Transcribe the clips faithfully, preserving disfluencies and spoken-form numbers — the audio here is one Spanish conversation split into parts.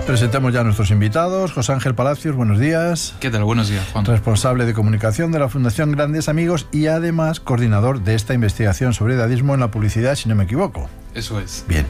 Presentamos ya a nuestros invitados. José Ángel Palacios, buenos días. ¿Qué tal? Buenos días, Juan. Responsable de comunicación de la Fundación Grandes Amigos y además coordinador de esta investigación sobre edadismo en la publicidad, si no me equivoco. Eso es. Bien.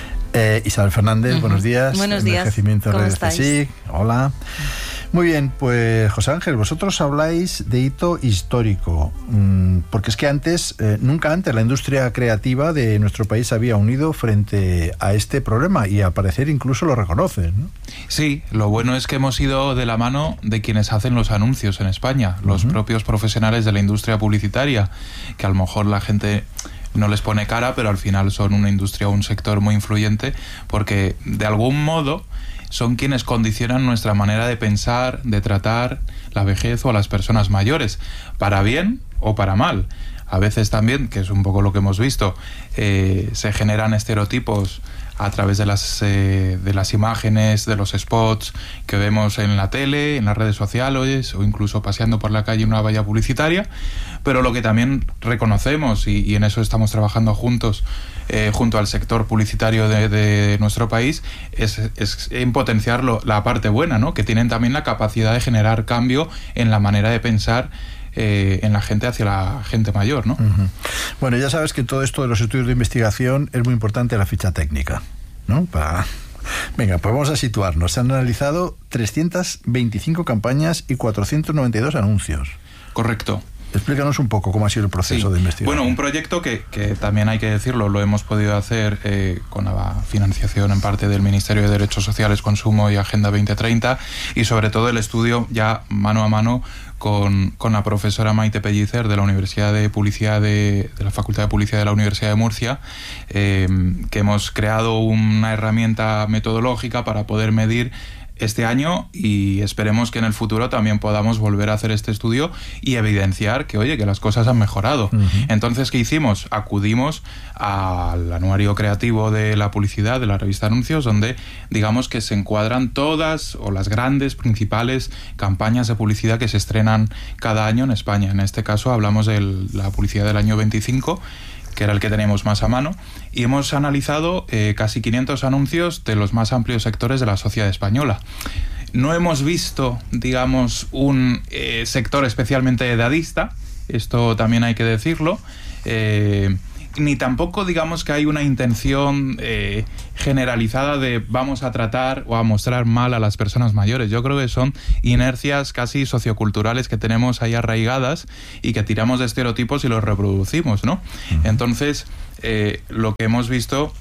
Eh, Isabel Fernández, uh-huh. buenos días. Buenos días. Envejecimiento de C S I C. Hola. Muy bien, pues José Ángel, vosotros habláis de hito histórico, porque es que antes, eh, nunca antes, la industria creativa de nuestro país se había unido frente a este problema y al parecer incluso lo reconocen, ¿no? Sí, lo bueno es que hemos ido de la mano de quienes hacen los anuncios en España, los uh-huh. propios profesionales de la industria publicitaria, que a lo mejor la gente no les pone cara, pero al final son una industria o un sector muy influyente, porque de algún modo son quienes condicionan nuestra manera de pensar, de tratar la vejez o a las personas mayores, para bien o para mal. A veces también, que es un poco lo que hemos visto, eh, se generan estereotipos a través de las, eh, de las imágenes, de los spots que vemos en la tele, en las redes sociales o incluso paseando por la calle en una valla publicitaria, pero lo que también reconocemos, y, y en eso estamos trabajando juntos, eh, junto al sector publicitario de, de nuestro país, es, es en potenciar lo, la parte buena, ¿no? Que tienen también la capacidad de generar cambio en la manera de pensar Eh, en la gente hacia la gente mayor, ¿no? Uh-huh. Bueno, ya sabes que en todo esto de los estudios de investigación es muy importante la ficha técnica, ¿no? Para... Venga, pues vamos a situarnos. Se han analizado trescientas veinticinco campañas y cuatrocientos noventa y dos anuncios. Correcto. Explícanos un poco cómo ha sido el proceso sí. de investigación. Bueno, un proyecto que, que también hay que decirlo, lo hemos podido hacer eh, con la financiación en parte del Ministerio de Derechos Sociales, Consumo y Agenda veinte treinta, y sobre todo el estudio ya mano a mano con, con la profesora Maite Pellicer de la Universidad de Publicidad de, de la Facultad de Publicidad de la Universidad de Murcia, eh, que hemos creado una herramienta metodológica para poder medir este año, y esperemos que en el futuro también podamos volver a hacer este estudio y evidenciar que, oye, que las cosas han mejorado. Uh-huh. Entonces, ¿qué hicimos? Acudimos al anuario creativo de la publicidad, de la revista Anuncios, donde digamos que se encuadran todas o las grandes principales campañas de publicidad que se estrenan cada año en España. En este caso hablamos de la publicidad del año veinticinco, que era el que tenemos más a mano, y hemos analizado eh, casi quinientos anuncios de los más amplios sectores de la sociedad española. No hemos visto, digamos, un eh, sector especialmente edadista, esto también hay que decirlo, eh, ni tampoco digamos que hay una intención eh, generalizada de vamos a tratar o a mostrar mal a las personas mayores. Yo creo que son inercias casi socioculturales que tenemos ahí arraigadas y que tiramos de estereotipos y los reproducimos, ¿no? Uh-huh. Entonces, eh, lo que hemos visto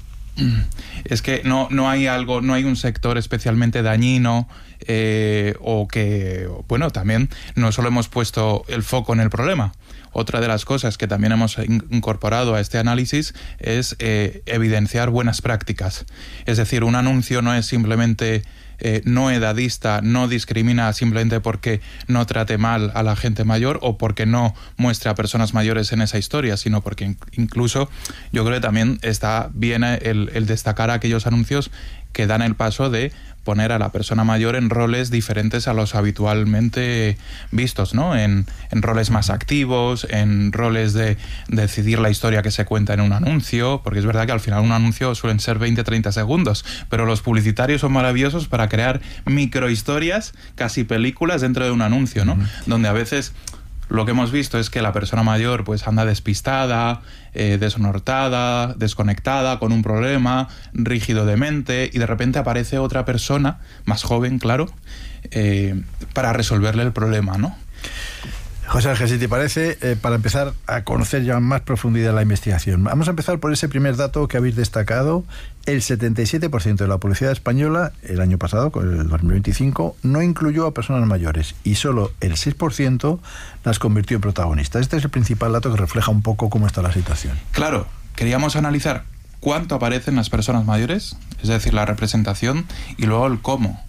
es que no, no hay algo, no hay un sector especialmente dañino, eh, o que, bueno, también no solo hemos puesto el foco en el problema. Otra de las cosas que también hemos incorporado a este análisis es eh, evidenciar buenas prácticas. Es decir, un anuncio no es simplemente eh, no edadista, no discrimina simplemente porque no trate mal a la gente mayor o porque no muestre a personas mayores en esa historia, sino porque incluso yo creo que también está bien el, el destacar aquellos anuncios que dan el paso de poner a la persona mayor en roles diferentes a los habitualmente vistos, ¿no? En, en roles más activos, en roles de, de decidir la historia que se cuenta en un anuncio, porque es verdad que al final un anuncio suelen ser veinte a treinta segundos, pero los publicitarios son maravillosos para crear microhistorias, casi películas dentro de un anuncio, ¿no? Uh-huh. Donde a veces lo que hemos visto es que la persona mayor pues anda despistada, eh, desnortada, desconectada, con un problema, rígido de mente, y de repente aparece otra persona, más joven, claro, eh, para resolverle el problema, ¿no? José Ángel, si te parece, eh, para empezar a conocer ya en más profundidad la investigación, vamos a empezar por ese primer dato que habéis destacado. El setenta y siete por ciento de la publicidad española el año pasado, con el dos mil veinticinco, no incluyó a personas mayores y solo el seis por ciento las convirtió en protagonistas. Este es el principal dato que refleja un poco cómo está la situación. Claro, queríamos analizar cuánto aparecen las personas mayores, es decir, la representación, y luego el cómo.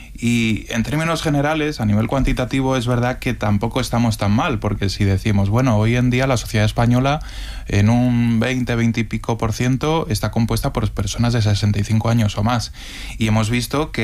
Y en términos generales, a nivel cuantitativo, es verdad que tampoco estamos tan mal, porque si decimos, bueno, hoy en día la sociedad española en un veinte, veinte y pico por ciento está compuesta por personas de sesenta y cinco años o más. Y hemos visto que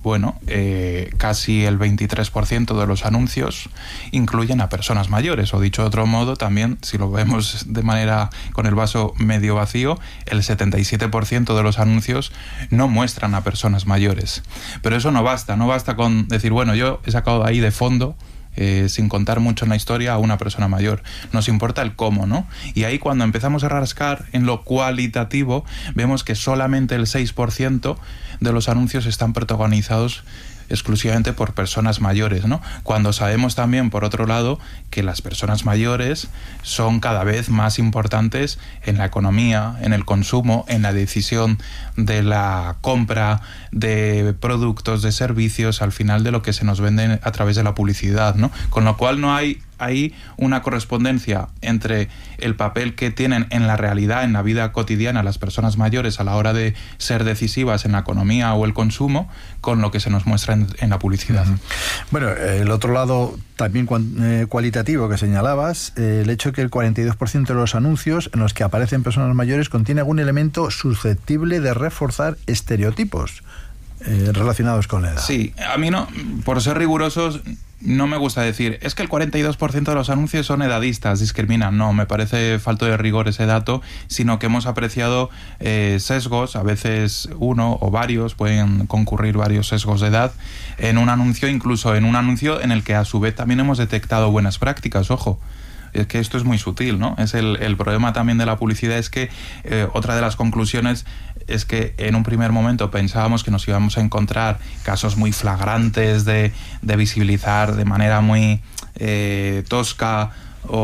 bueno, eh, casi el veintitrés por ciento de los anuncios incluyen a personas mayores, o dicho de otro modo, también, si lo vemos de manera con el vaso medio vacío, el setenta y siete por ciento de los anuncios no muestran a personas mayores. Pero eso no basta, no basta con decir, bueno, yo he sacado ahí de fondo, Eh, sin contar mucho en la historia, a una persona mayor. Nos importa el cómo, ¿no? Y ahí, cuando empezamos a rascar en lo cualitativo, vemos que solamente el seis por ciento de los anuncios están protagonizados exclusivamente por personas mayores, ¿no? Cuando sabemos también, por otro lado, que las personas mayores son cada vez más importantes en la economía, en el consumo, en la decisión de la compra de productos, de servicios, al final de lo que se nos vende a través de la publicidad, ¿no? Con lo cual no hay hay una correspondencia entre el papel que tienen en la realidad, en la vida cotidiana, las personas mayores a la hora de ser decisivas en la economía o el consumo, con lo que se nos muestra en, en la publicidad. Uh-huh. Bueno, el otro lado también eh, cualitativo que señalabas, eh, el hecho de que el cuarenta y dos por ciento de los anuncios en los que aparecen personas mayores contiene algún elemento susceptible de reforzar estereotipos eh, relacionados con la edad. Sí, a mí no, por ser rigurosos, no me gusta decir, es que el cuarenta y dos por ciento de los anuncios son edadistas, discriminan. No, me parece falto de rigor ese dato, sino que hemos apreciado eh, sesgos, a veces uno o varios, pueden concurrir varios sesgos de edad, en un anuncio, incluso en un anuncio en el que a su vez también hemos detectado buenas prácticas, ojo. Es que esto es muy sutil, ¿no? Es el, el problema también de la publicidad, es que eh, otra de las conclusiones es que en un primer momento pensábamos que nos íbamos a encontrar casos muy flagrantes de, de visibilizar de manera muy eh, tosca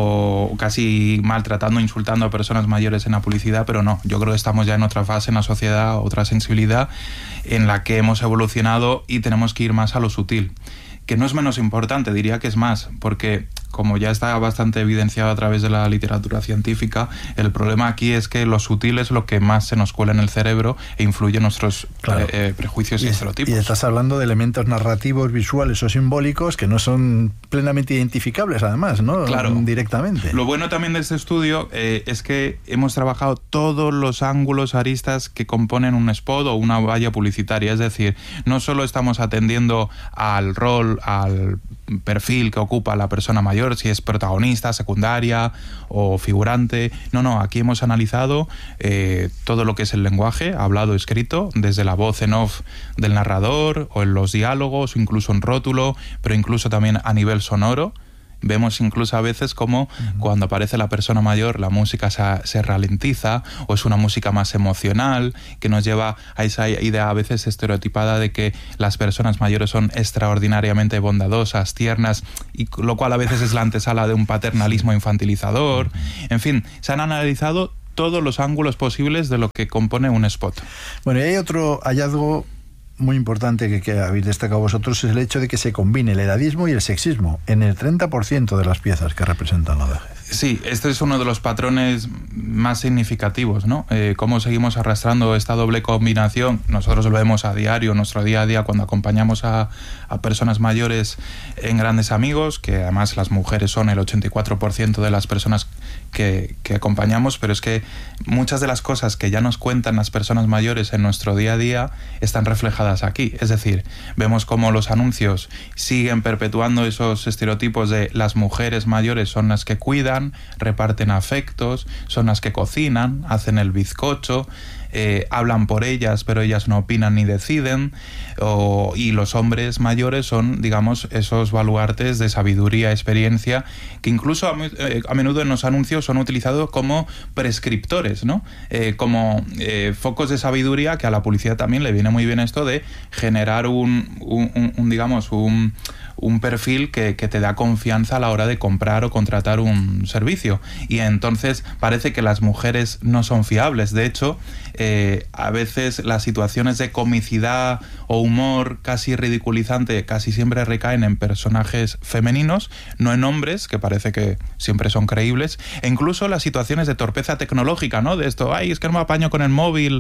o casi maltratando, insultando a personas mayores en la publicidad, pero no, yo creo que estamos ya en otra fase en la sociedad, otra sensibilidad en la que hemos evolucionado y tenemos que ir más a lo sutil, que no es menos importante, diría que es más, porque como ya está bastante evidenciado a través de la literatura científica, el problema aquí es que lo sutil es lo que más se nos cuela en el cerebro e influye en nuestros claro. eh, prejuicios y, y estereotipos. Y estás hablando de elementos narrativos, visuales o simbólicos que no son plenamente identificables, además, ¿no? Claro. Directamente. Lo bueno también de este estudio eh, es que hemos trabajado todos los ángulos, aristas que componen un spot o una valla publicitaria. Es decir, no solo estamos atendiendo al rol, al perfil que ocupa la persona mayor, si es protagonista, secundaria o figurante. No, no, aquí hemos analizado eh, todo lo que es el lenguaje, hablado, escrito, desde la voz en off del narrador o en los diálogos, o incluso en rótulo, pero incluso también a nivel sonoro. Vemos incluso a veces como uh-huh. cuando aparece la persona mayor la música se, se ralentiza o es una música más emocional que nos lleva a esa idea a veces estereotipada de que las personas mayores son extraordinariamente bondadosas, tiernas, y lo cual a veces es la antesala de un paternalismo infantilizador. Uh-huh. En fin, se han analizado todos los ángulos posibles de lo que compone un spot. Bueno, y hay otro hallazgo muy importante que, que habéis destacado vosotros, es el hecho de que se combine el edadismo y el sexismo en el treinta por ciento de las piezas que representan la vejez. Sí, este es uno de los patrones más significativos, ¿no? Eh, cómo seguimos arrastrando esta doble combinación. Nosotros lo vemos a diario, nuestro día a día, cuando acompañamos a, a personas mayores en Grandes Amigos, que además las mujeres son el ochenta y cuatro por ciento de las personas que, que acompañamos, pero es que muchas de las cosas que ya nos cuentan las personas mayores en nuestro día a día están reflejadas aquí. Es decir, vemos cómo los anuncios siguen perpetuando esos estereotipos de las mujeres mayores son las que cuidan, reparten afectos, son las que cocinan, hacen el bizcocho, eh, hablan por ellas pero ellas no opinan ni deciden, o, y los hombres mayores son, digamos, esos baluartes de sabiduría, experiencia, que incluso a, eh, a menudo en los anuncios son utilizados como prescriptores, ¿no? Eh, como eh, focos de sabiduría, que a la publicidad también le viene muy bien esto de generar un, un, un, un digamos, un un perfil que, que te da confianza a la hora de comprar o contratar un servicio. Y entonces parece que las mujeres no son fiables. De hecho, eh, a veces las situaciones de comicidad o humor casi ridiculizante casi siempre recaen en personajes femeninos, no en hombres, que parece que siempre son creíbles. E incluso las situaciones de torpeza tecnológica, ¿no? De esto, ay, es que no me apaño con el móvil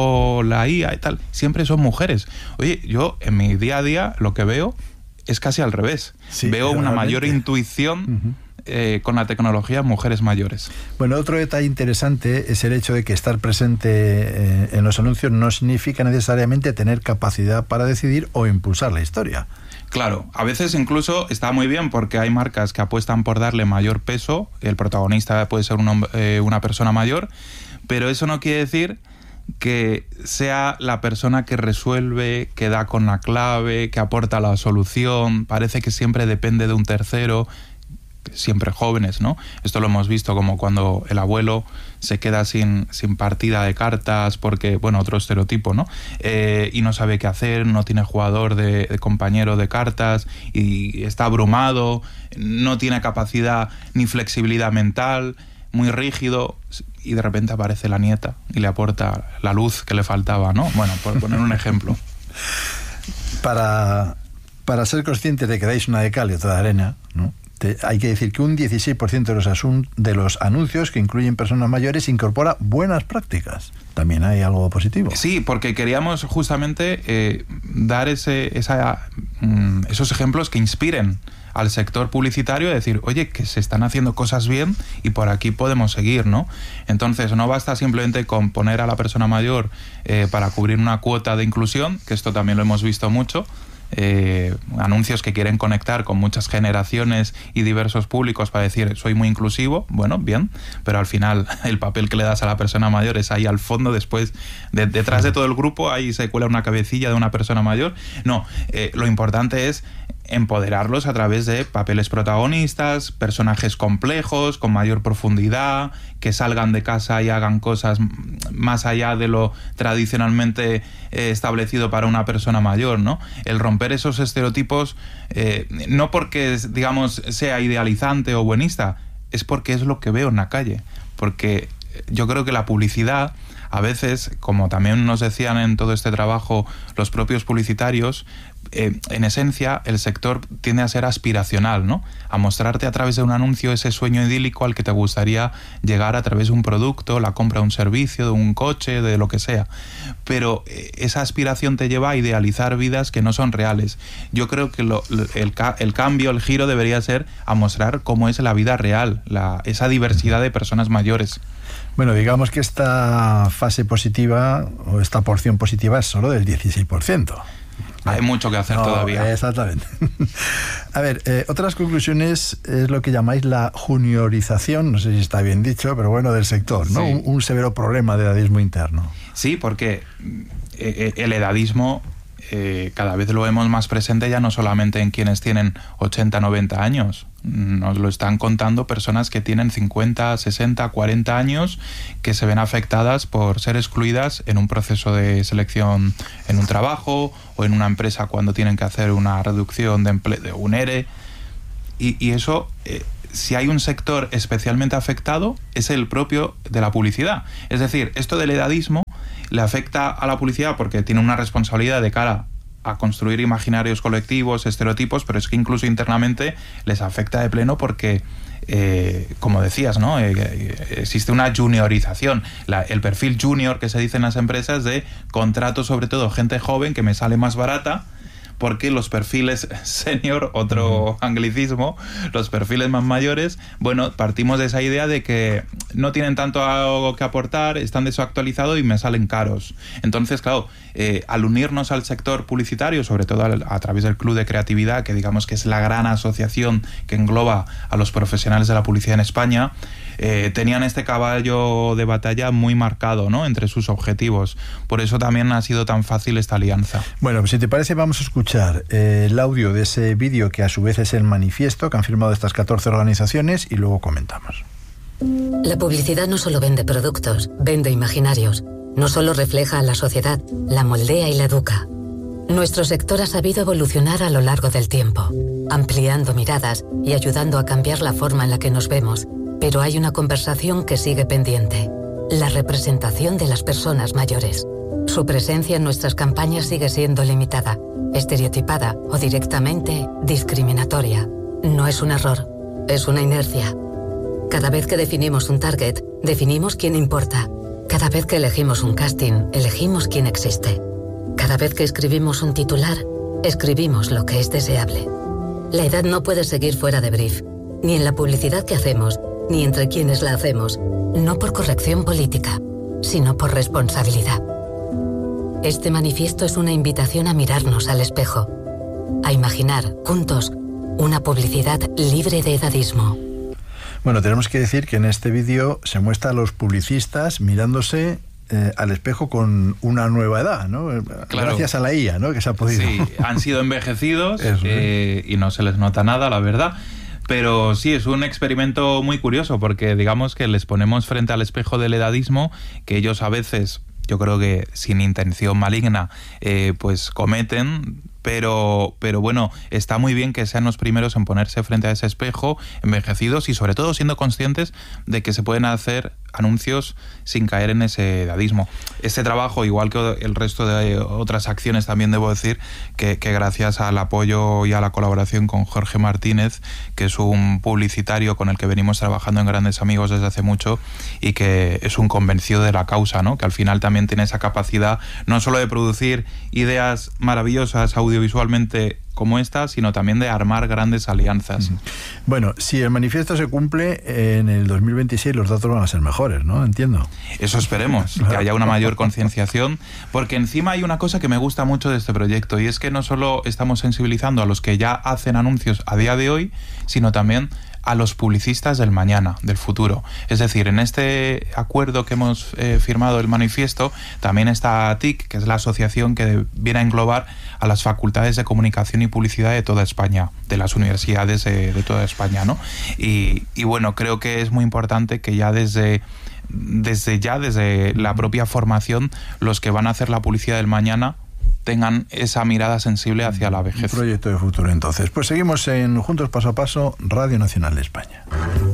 o la I A y tal, siempre son mujeres. Oye, yo en mi día a día lo que veo es casi al revés. Sí, veo una mayor intuición uh-huh. eh, con la tecnología mujeres mayores. Bueno, otro detalle interesante es el hecho de que estar presente eh, en los anuncios no significa necesariamente tener capacidad para decidir o impulsar la historia. Claro, a veces incluso está muy bien porque hay marcas que apuestan por darle mayor peso, el protagonista puede ser un hombre, eh, una persona mayor, pero eso no quiere decir que sea la persona que resuelve, que da con la clave, que aporta la solución. Parece que siempre depende de un tercero, siempre jóvenes, ¿no? Esto lo hemos visto como cuando el abuelo se queda sin, sin partida de cartas porque, bueno, otro estereotipo, ¿no? Eh, y no sabe qué hacer, no tiene jugador de, de compañero de cartas y está abrumado, no tiene capacidad ni flexibilidad mental, muy rígido, y de repente aparece la nieta y le aporta la luz que le faltaba, ¿no? Bueno, por poner un ejemplo. Para, para ser conscientes de que dais una de cal y otra de arena, ¿no? Te, hay que decir que un dieciséis por ciento de los, asun, de los anuncios que incluyen personas mayores incorpora buenas prácticas. También hay algo positivo. Sí, porque queríamos justamente eh, dar ese, esa, mm, esos ejemplos que inspiren al sector publicitario, decir, oye, que se están haciendo cosas bien y por aquí podemos seguir, ¿no? Entonces, no basta simplemente con poner a la persona mayor eh, para cubrir una cuota de inclusión, que esto también lo hemos visto mucho, eh, anuncios que quieren conectar con muchas generaciones y diversos públicos para decir, soy muy inclusivo, bueno, bien, pero al final el papel que le das a la persona mayor es ahí al fondo, después, de, detrás de todo el grupo, ahí se cuela una cabecilla de una persona mayor. No, eh, lo importante es empoderarlos a través de papeles protagonistas, personajes complejos, con mayor profundidad, que salgan de casa y hagan cosas más allá de lo tradicionalmente eh, establecido para una persona mayor, ¿no? El romper esos estereotipos, eh, no porque, digamos, sea idealizante o buenista, es porque es lo que veo en la calle. Porque yo creo que la publicidad, a veces, como también nos decían en todo este trabajo los propios publicitarios, Eh, en esencia, el sector tiende a ser aspiracional, ¿no? A mostrarte a través de un anuncio ese sueño idílico al que te gustaría llegar a través de un producto, la compra de un servicio, de un coche, de lo que sea. Pero eh, esa aspiración te lleva a idealizar vidas que no son reales. Yo creo que lo, el, el cambio, el giro debería ser a mostrar cómo es la vida real, la, esa diversidad de personas mayores. Bueno, digamos que esta fase positiva o esta porción positiva es solo del dieciséis por ciento. Hay mucho que hacer no, todavía. Exactamente. A ver, eh, otras conclusiones es lo que llamáis la juniorización, no sé si está bien dicho, pero bueno, del sector, ¿no? Sí. Un, un severo problema de edadismo interno. Sí, porque eh, el edadismo eh, cada vez lo vemos más presente ya no solamente en quienes tienen ochenta, noventa años. Nos lo están contando personas que tienen cincuenta, sesenta, cuarenta años que se ven afectadas por ser excluidas en un proceso de selección en un trabajo o en una empresa cuando tienen que hacer una reducción de empleo, de un E R E. Y, y eso, eh, si hay un sector especialmente afectado, es el propio de la publicidad. Es decir, esto del edadismo le afecta a la publicidad porque tiene una responsabilidad de cara a construir imaginarios colectivos, estereotipos, pero es que incluso internamente les afecta de pleno porque, eh, como decías, ¿no? Eh, existe una juniorización. La, el perfil junior que se dice en las empresas de contrato, sobre todo gente joven que me sale más barata, porque los perfiles senior, otro anglicismo, los perfiles más mayores, bueno, partimos de esa idea de que no tienen tanto algo que aportar, están desactualizados y me salen caros. Entonces, claro, eh, al unirnos al sector publicitario, sobre todo a, a través del Club de Creatividad, que digamos que es la gran asociación que engloba a los profesionales de la publicidad en España, eh, tenían este caballo de batalla muy marcado, ¿no?, entre sus objetivos. Por eso también ha sido tan fácil esta alianza. Bueno, pues si te parece vamos a escuchar eh, el audio de ese vídeo que a su vez es el manifiesto que han firmado estas catorce organizaciones y luego comentamos. La publicidad no solo vende productos, vende imaginarios. No solo refleja a la sociedad, la moldea y la educa. Nuestro sector ha sabido evolucionar a lo largo del tiempo, ampliando miradas y ayudando a cambiar la forma en la que nos vemos. Pero hay una conversación que sigue pendiente: la representación de las personas mayores. Su presencia en nuestras campañas sigue siendo limitada, estereotipada o directamente discriminatoria. No es un error, es una inercia. Cada vez que definimos un target, definimos quién importa. Cada vez que elegimos un casting, elegimos quién existe. Cada vez que escribimos un titular, escribimos lo que es deseable. La edad no puede seguir fuera de brief. ni en la publicidad que hacemos, ni entre quienes la hacemos, no por corrección política, sino por responsabilidad. Este manifiesto es una invitación a mirarnos al espejo, a imaginar, juntos, una publicidad libre de edadismo. Bueno, tenemos que decir que en este vídeo se muestra a los publicistas mirándose eh, al espejo con una nueva edad, ¿no? Claro. Gracias a la I A, ¿no? Que se ha podido. Sí, han sido envejecidos eh, y no se les nota nada, la verdad. Pero sí, es un experimento muy curioso porque digamos que les ponemos frente al espejo del edadismo, que ellos a veces, yo creo que sin intención maligna, eh, pues cometen, pero, pero bueno, está muy bien que sean los primeros en ponerse frente a ese espejo, envejecidos y sobre todo siendo conscientes de que se pueden hacer anuncios sin caer en ese edadismo. Este trabajo, igual que el resto de otras acciones, también debo decir que, que gracias al apoyo y a la colaboración con Jorge Martínez, que es un publicitario con el que venimos trabajando en Grandes Amigos desde hace mucho y que es un convencido de la causa, ¿no? Que al final también tiene esa capacidad no solo de producir ideas maravillosas audiovisualmente como esta, sino también de armar grandes alianzas. Bueno, si el manifiesto se cumple, en el dos mil veintiséis los datos van a ser mejores, ¿no? Entiendo. Eso esperemos, que haya una mayor concienciación, porque encima hay una cosa que me gusta mucho de este proyecto, y es que no solo estamos sensibilizando a los que ya hacen anuncios a día de hoy, sino también a los publicistas del mañana, del futuro. Es decir, en este acuerdo que hemos eh, firmado, el manifiesto, también está A T I C, que es la asociación que viene a englobar a las facultades de comunicación y publicidad de toda España, de las universidades de, de toda España, ¿no? Y, y bueno, creo que es muy importante que ya desde, desde ya, desde la propia formación, los que van a hacer la publicidad del mañana tengan esa mirada sensible hacia la vejez. Un proyecto de futuro, entonces. Pues seguimos en Juntos Paso a Paso, Radio Nacional de España.